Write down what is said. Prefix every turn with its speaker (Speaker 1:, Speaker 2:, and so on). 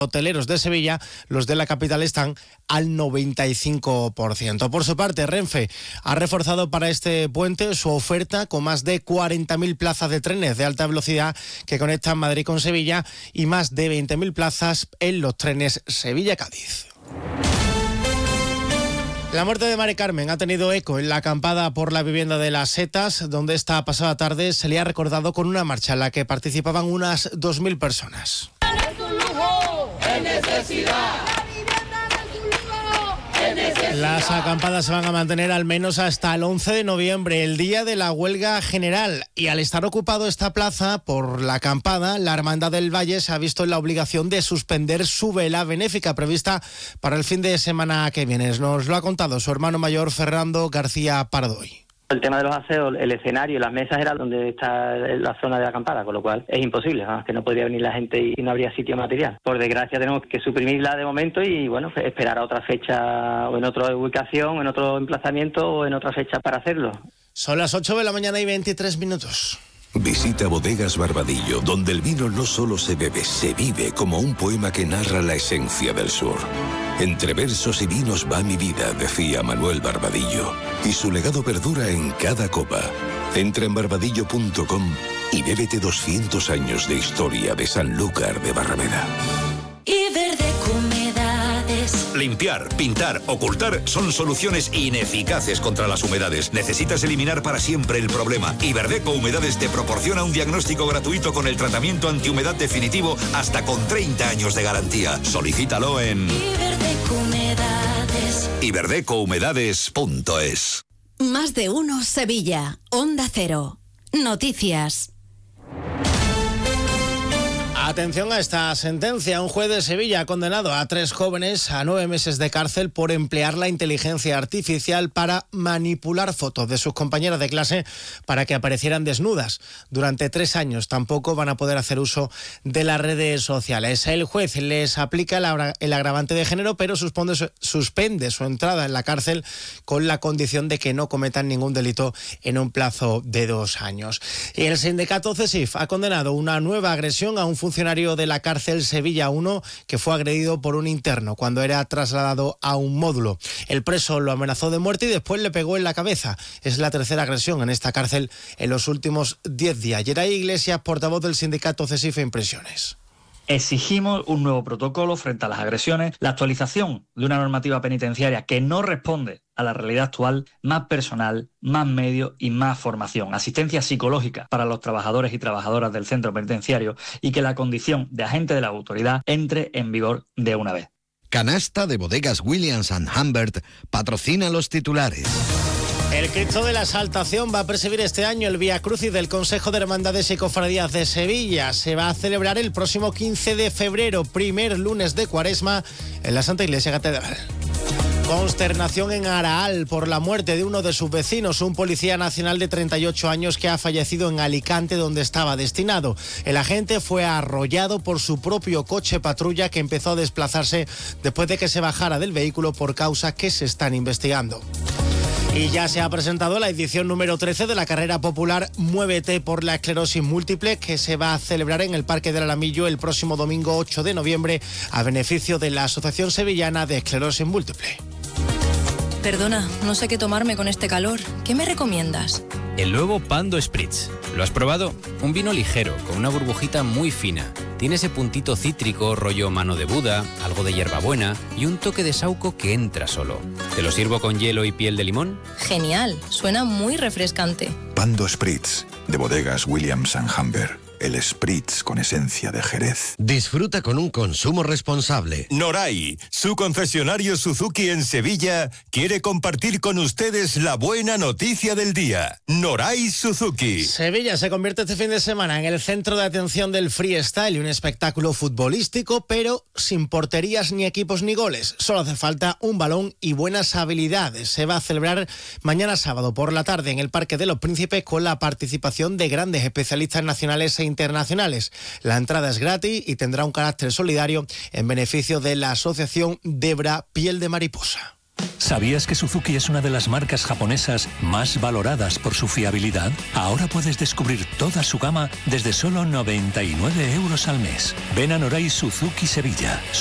Speaker 1: hoteleros de Sevilla, los de la capital están al 95%. Por su parte, Renfe ha reforzado para este puente su oferta con más de 40.000 plazas de trenes de alta velocidad que conectan Madrid con Sevilla y más de 20.000 plazas en los trenes Sevilla-Cádiz. La muerte de Mari Carmen ha tenido eco en la acampada por la vivienda de Las Setas, donde esta pasada tarde se le ha recordado con una marcha en la que participaban unas 2.000 personas. Las acampadas se van a mantener al menos hasta el 11 de noviembre, el día de la huelga general. Y al estar ocupado esta plaza por la acampada, la Hermandad del Valle se ha visto en la obligación de suspender su vela benéfica prevista para el fin de semana que viene. Nos lo ha contado su hermano mayor, Fernando García Pardoy.
Speaker 2: El tema de los aseos, el escenario, las mesas era donde está la zona de la acampada, con lo cual es imposible, ¿no? Que no podría venir la gente y no habría sitio material. Por desgracia tenemos que suprimirla de momento y bueno, esperar a otra fecha o en otra ubicación, en otro emplazamiento o en otra fecha para hacerlo.
Speaker 1: Son las 8 de la mañana y 23 minutos.
Speaker 3: Visita Bodegas Barbadillo, donde el vino no solo se bebe, se vive como un poema que narra la esencia del sur. Entre versos y vinos va mi vida, decía Manuel Barbadillo, y su legado perdura en cada copa. Entra en barbadillo.com y bébete 200 años de historia de Sanlúcar de Barrameda.
Speaker 4: Iberdeco Humedades.
Speaker 5: Limpiar, pintar, ocultar son soluciones ineficaces contra las humedades. Necesitas eliminar para siempre el problema. Iberdeco Humedades te proporciona un diagnóstico gratuito con el tratamiento antihumedad definitivo hasta con 30 años de garantía. Solicítalo en
Speaker 4: Iberdeco Humedades.
Speaker 5: iberdecohumedades.es.
Speaker 6: Más de uno Sevilla. Onda Cero. Noticias.
Speaker 1: Atención a esta sentencia. Un juez de Sevilla ha condenado a 3 jóvenes a 9 meses de cárcel por emplear la inteligencia artificial para manipular fotos de sus compañeras de clase para que aparecieran desnudas. Durante 3 años tampoco van a poder hacer uso de las redes sociales. El juez les aplica el agravante de género, pero suspende su entrada en la cárcel con la condición de que no cometan ningún delito en un plazo de 2 años. Y el sindicato CESIF ha condenado una nueva agresión a un funcionario de la cárcel Sevilla 1 que fue agredido por un interno cuando era trasladado a un módulo. El preso lo amenazó de muerte y después le pegó en la cabeza. Es la tercera agresión en esta cárcel en los últimos 10 días. Yeray Iglesias, portavoz del sindicato CESIF Impresiones.
Speaker 7: Exigimos un nuevo protocolo frente a las agresiones, la actualización de una normativa penitenciaria que no responde a la realidad actual, más personal, más medios y más formación, asistencia psicológica para los trabajadores y trabajadoras del centro penitenciario y que la condición de agente de la autoridad entre en vigor de una vez.
Speaker 8: Canasta de Bodegas Williams & Humbert patrocina los titulares.
Speaker 1: El Cristo de la Exaltación va a presidir este año el Vía Crucis del Consejo de Hermandades y Cofradías de Sevilla. Se va a celebrar el próximo 15 de febrero, primer lunes de Cuaresma, en la Santa Iglesia Catedral. Consternación en Araal por la muerte de uno de sus vecinos, un policía nacional de 38 años que ha fallecido en Alicante, donde estaba destinado. El agente fue arrollado por su propio coche patrulla que empezó a desplazarse después de que se bajara del vehículo por causas que se están investigando. Y ya se ha presentado la edición número 13 de la carrera popular Muévete por la esclerosis múltiple, que se va a celebrar en el Parque del Alamillo el próximo domingo 8 de noviembre a beneficio de la Asociación Sevillana de Esclerosis Múltiple.
Speaker 9: Perdona, no sé qué tomarme con este calor. ¿Qué me recomiendas?
Speaker 10: El nuevo Pando Spritz. ¿Lo has probado? Un vino ligero, con una burbujita muy fina. Tiene ese puntito cítrico, rollo mano de Buda, algo de hierbabuena y un toque de saúco que entra solo. ¿Te lo sirvo con hielo y piel de limón?
Speaker 9: Genial, suena muy refrescante.
Speaker 11: Pando Spritz, de Bodegas Williams & Humbert. El Spritz con esencia de Jerez.
Speaker 8: Disfruta con un consumo responsable.
Speaker 12: Noray, su concesionario Suzuki en Sevilla, quiere compartir con ustedes la buena noticia del día. Noray Suzuki.
Speaker 1: Sevilla se convierte este fin de semana en el centro de atención del freestyle y un espectáculo futbolístico, pero sin porterías ni equipos ni goles. Solo hace falta un balón y buenas habilidades. Se va a celebrar mañana sábado por la tarde en el Parque de los Príncipes con la participación de grandes especialistas nacionales e internacionales. La entrada es gratis y tendrá un carácter solidario en beneficio de la Asociación Debra Piel de Mariposa.
Speaker 13: ¿Sabías que Suzuki es una de las marcas japonesas más valoradas por su fiabilidad? Ahora puedes descubrir toda su gama desde solo 99 € al mes. Ven a Noray Suzuki Sevilla.